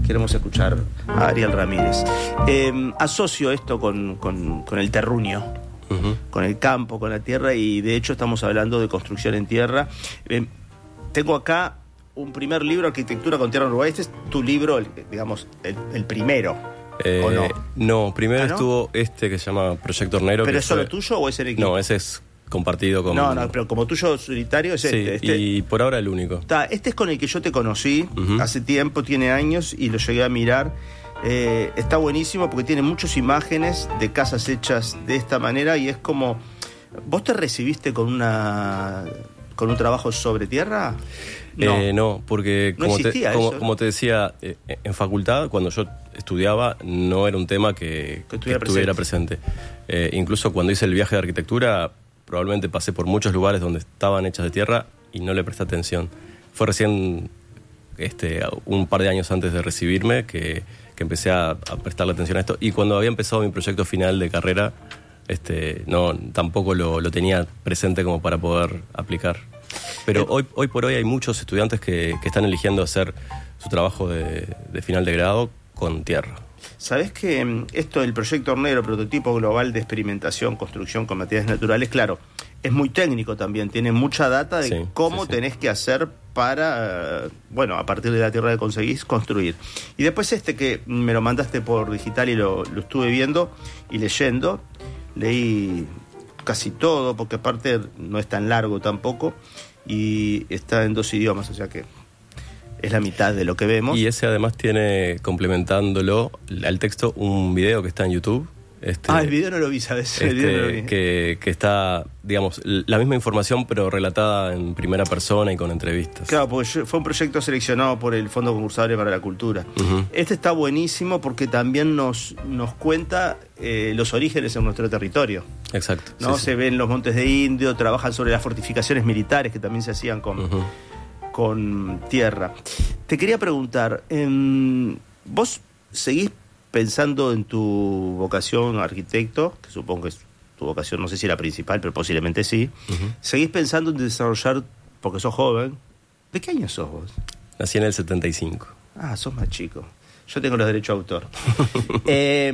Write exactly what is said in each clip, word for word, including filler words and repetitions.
queremos escuchar a Ariel Ramírez. Eh, asocio esto con, con, con el terruño, uh-huh. con el campo, con la tierra, y de hecho estamos hablando de construcción en tierra. Eh, tengo acá un primer libro, Arquitectura con Tierra en Uruguay. Este es tu libro, el, digamos, el, el primero. Eh, ¿O no? No, primero ¿Ah, no? estuvo este que se llama Proyecto Hornero. ¿Pero que es solo fue... tuyo o es el equipo? No, ese es compartido con... No, no, pero como tuyo solitario es sí, este. este. Y por ahora el único. Ta, este es con el que yo te conocí uh-huh. hace tiempo, tiene años, y lo llegué a mirar. Eh, está buenísimo porque tiene muchas imágenes de casas hechas de esta manera, y es como... ¿Vos te recibiste con una con un trabajo sobre tierra? No, eh, no porque no como, te, como, eso. como te decía, eh, en facultad, cuando yo estudiaba, no era un tema que, que estuviera, que estuviera presente. presente. Eh, incluso cuando hice el viaje de arquitectura, probablemente pasé por muchos lugares donde estaban hechas de tierra y no le presté atención. Fue recién este, un par de años antes de recibirme que, que empecé a, a prestarle atención a esto. Y cuando había empezado mi proyecto final de carrera, este, no, tampoco lo, lo tenía presente como para poder aplicar. Pero hoy, hoy por hoy hay muchos estudiantes que, que están eligiendo hacer su trabajo de, de final de grado con tierra. ¿Sabés que esto del Proyecto Hornero, prototipo global de experimentación, construcción con materiales naturales, claro, es muy técnico también, tiene mucha data de sí, cómo sí, sí. tenés que hacer para, bueno, a partir de la tierra que conseguís, construir. Y después este que me lo mandaste por digital y lo, lo estuve viendo y leyendo, leí casi todo, porque aparte no es tan largo tampoco, y está en dos idiomas, o sea que es la mitad de lo que vemos. Y ese además tiene, complementándolo al texto, un video que está en YouTube. Este, ah, el video no lo vi, ¿sabes? Este, el video no lo vi. Que, que está, digamos, la misma información, pero relatada en primera persona y con entrevistas. Claro, porque fue un proyecto seleccionado por el Fondo Concursable para la Cultura. Uh-huh. Este está buenísimo porque también nos, nos cuenta eh, los orígenes en nuestro territorio. Exacto. ¿No? Sí, se sí. ven los montes de Indio, trabajan sobre las fortificaciones militares que también se hacían con, uh-huh. con tierra. Te quería preguntar, eh, ¿vos seguís pensando en tu vocación arquitecto, que supongo que es tu vocación, no sé si la principal, pero posiblemente sí, uh-huh. ¿seguís pensando en desarrollar, porque sos joven? ¿De qué año sos vos? Nací en el setenta y cinco. Ah, sos más chico. Yo tengo los derechos de autor. eh,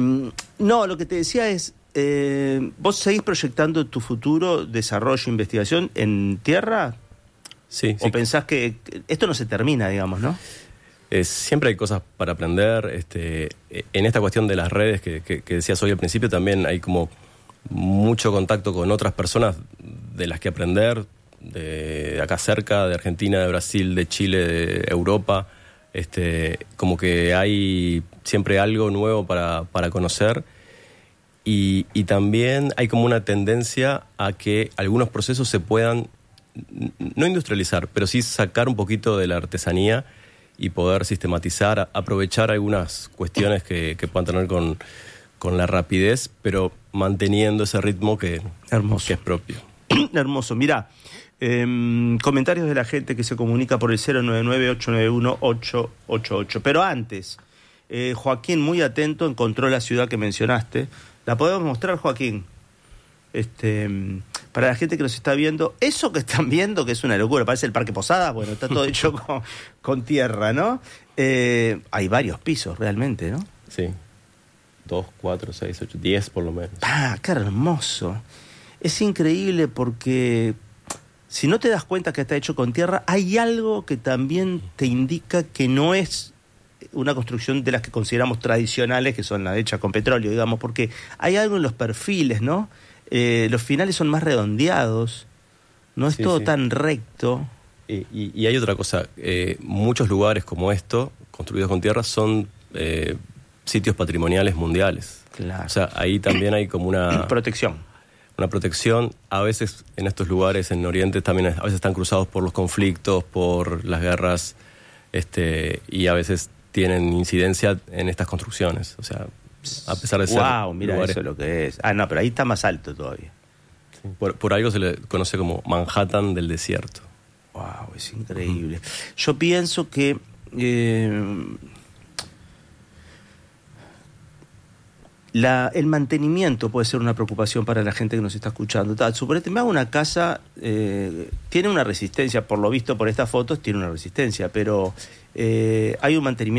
no, lo que te decía es, eh, ¿vos seguís proyectando tu futuro desarrollo e investigación en tierra? Sí. ¿O sí. pensás que esto no se termina, digamos, no? Eh, siempre hay cosas para aprender. Este, en esta cuestión de las redes que, que, que decías hoy al principio, también hay como mucho contacto con otras personas de las que aprender, de acá cerca, de Argentina, de Brasil, de Chile, de Europa. Este, como que hay siempre algo nuevo para, para conocer. Y, y también hay como una tendencia a que algunos procesos se puedan, no industrializar, pero sí sacar un poquito de la artesanía y poder sistematizar, aprovechar algunas cuestiones que, que puedan tener con, con la rapidez, pero manteniendo ese ritmo que, Hermoso. que es propio. Hermoso. Mirá, eh, comentarios de la gente que se comunica por el cero nueve nueve, ocho nueve uno, ocho ocho ocho. Pero antes, eh, Joaquín, muy atento, encontró la ciudad que mencionaste. ¿La podemos mostrar, Joaquín? Este, para la gente que nos está viendo, eso que están viendo, que es una locura, parece el Parque Posadas, bueno, está todo hecho con, con tierra, ¿no? Eh, hay varios pisos realmente, ¿no? Sí, dos, cuatro, seis, ocho, diez por lo menos. ¡Ah, qué hermoso! Es increíble porque si no te das cuenta que está hecho con tierra, hay algo que también te indica que no es una construcción de las que consideramos tradicionales, que son las hechas con petróleo, digamos, porque hay algo en los perfiles, ¿no? Eh, los finales son más redondeados, no es sí, todo sí. tan recto. Y, y, y hay otra cosa, eh, muchos lugares como esto, construidos con tierra, son eh, sitios patrimoniales mundiales. Claro. O sea, ahí también hay como una... protección. Una protección. A veces en estos lugares, en Oriente, también a veces están cruzados por los conflictos, por las guerras, este, y a veces tienen incidencia en estas construcciones. O sea, a pesar de ser wow, mira lugares... eso lo que es. Ah, no, pero ahí está más alto todavía. Sí. Por, por algo se le conoce como Manhattan del desierto. Wow, es increíble. Uh-huh. Yo pienso que eh, la, el mantenimiento puede ser una preocupación para la gente que nos está escuchando. Suponete, me hago una casa, eh, tiene una resistencia, por lo visto por estas fotos, tiene una resistencia, pero eh, hay un mantenimiento